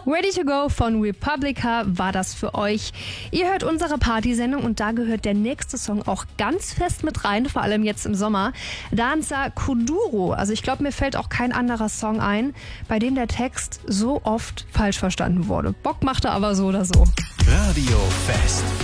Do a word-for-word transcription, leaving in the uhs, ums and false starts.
Ready to Go von Republica war das für euch. Ihr hört unsere Partysendung und da gehört der nächste Song auch ganz fest mit rein, vor allem jetzt im Sommer. Danza Kuduro. Also ich glaube, mir fällt auch kein anderer Song ein, bei dem der Text so oft falsch verstanden wurde. Bock machte aber so oder so. Radio Fest.